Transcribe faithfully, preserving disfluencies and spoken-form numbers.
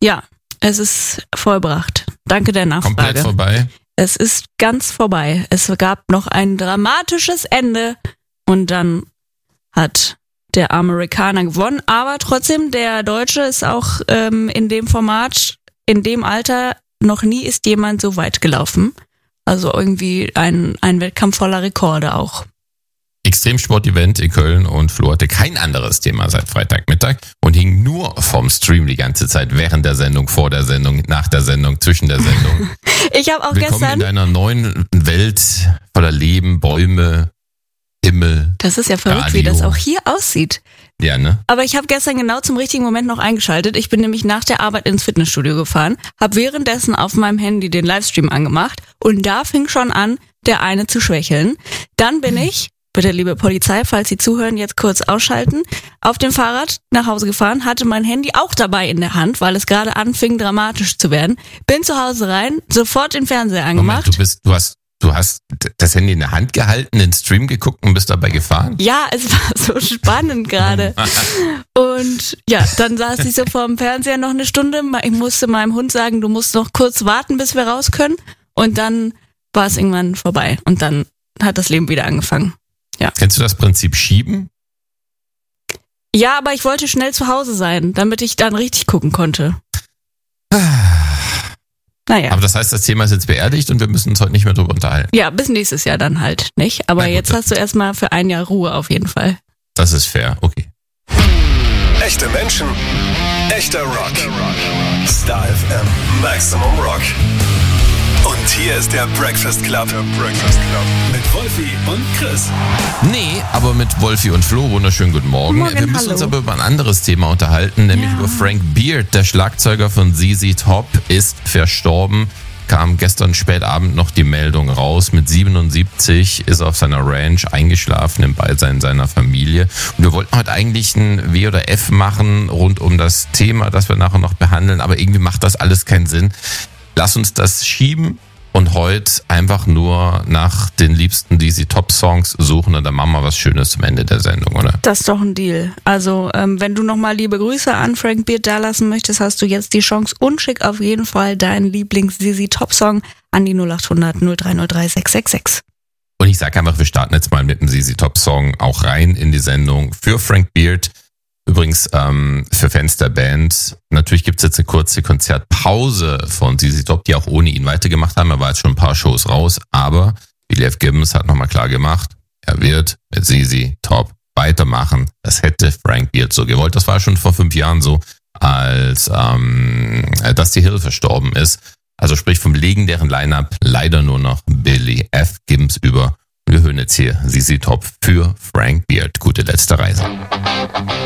Ja, es ist vollbracht. Danke der Nachfrage. Komplett vorbei? Es ist ganz vorbei. Es gab noch ein dramatisches Ende und dann hat der Amerikaner gewonnen. Aber trotzdem, der Deutsche ist auch ähm, in dem Format, in dem Alter, noch nie ist jemand so weit gelaufen. Also irgendwie ein, ein Wettkampf voller Rekorde auch. Extremsport-Event in Köln und Flo hatte kein anderes Thema seit Freitagmittag und hing nur vom Stream die ganze Zeit, während der Sendung, vor der Sendung, nach der Sendung, zwischen der Sendung. Ich habe auch Willkommen gestern... in deiner neuen Welt voller Leben, Bäume, Himmel. Das ist ja verrückt, Radio. Wie das auch hier aussieht. Ja, ne? Aber ich habe gestern genau zum richtigen Moment noch eingeschaltet. Ich bin nämlich nach der Arbeit ins Fitnessstudio gefahren, habe währenddessen auf meinem Handy den Livestream angemacht und da fing schon an, der eine zu schwächeln. Dann bin ich... Bitte, liebe Polizei, falls Sie zuhören, jetzt kurz ausschalten. Auf dem Fahrrad nach Hause gefahren, hatte mein Handy auch dabei in der Hand, weil es gerade anfing, dramatisch zu werden. Bin zu Hause rein, sofort den Fernseher angemacht. Moment, du bist, du hast, du hast das Handy in der Hand gehalten, den Stream geguckt und bist dabei gefahren? Ja, es war so spannend gerade. Und ja, dann saß ich so vor dem Fernseher noch eine Stunde. Ich musste meinem Hund sagen, du musst noch kurz warten, bis wir raus können. Und dann war es irgendwann vorbei. Und dann hat das Leben wieder angefangen. Ja. Kennst du das Prinzip Schieben? Ja, aber ich wollte schnell zu Hause sein, damit ich dann richtig gucken konnte. Naja. Aber das heißt, das Thema ist jetzt beerdigt und wir müssen uns heute nicht mehr drüber unterhalten. Ja, bis nächstes Jahr dann halt, nicht? Aber gut, jetzt hast du erstmal für ein Jahr Ruhe auf jeden Fall. Das ist fair, okay. Echte Menschen, echter Rock. Star F M, Maximum Rock. Und hier ist der Breakfast Club. Der Breakfast Club. Mit Wolfi und Chris. Nee, aber mit Wolfi und Flo. Wunderschönen guten Morgen. Morgen, wir müssen hallo. uns aber über ein anderes Thema unterhalten, nämlich Ja. über Frank Beard. Der Schlagzeuger von Z Z Top ist verstorben. Kam gestern spät Abend noch die Meldung raus. Mit siebenundsiebzig ist er auf seiner Ranch eingeschlafen im Beisein seiner Familie. Und wir wollten heute eigentlich ein W oder F machen rund um das Thema, das wir nachher noch behandeln. Aber irgendwie macht das alles keinen Sinn. Lass uns das schieben und heute einfach nur nach den liebsten D Z Top Songs suchen und dann machen wir was Schönes zum Ende der Sendung, oder? Das ist doch ein Deal. Also, ähm, wenn du nochmal liebe Grüße an Frank Beard dalassen möchtest, hast du jetzt die Chance und schick auf jeden Fall deinen Lieblings-D Z Top Song an die null acht hundert null drei null drei sechs sechs sechs. Und ich sage einfach, wir starten jetzt mal mit einem Z Z Top Song auch rein in die Sendung für Frank Beard. Übrigens, ähm, für Fans der Band, natürlich gibt's jetzt eine kurze Konzertpause von Z Z Top, die auch ohne ihn weitergemacht haben. Er war jetzt schon ein paar Shows raus, aber Billy F. Gibbons hat nochmal klar gemacht, er wird mit Z Z Top weitermachen. Das hätte Frank Beard so gewollt. Das war schon vor fünf Jahren so, als ähm, Dusty Hill verstorben ist. Also sprich vom legendären Line-Up leider nur noch Billy F. Gibbons über. Wir hören jetzt hier Z Z Top für Frank Beard. Gute letzte Reise.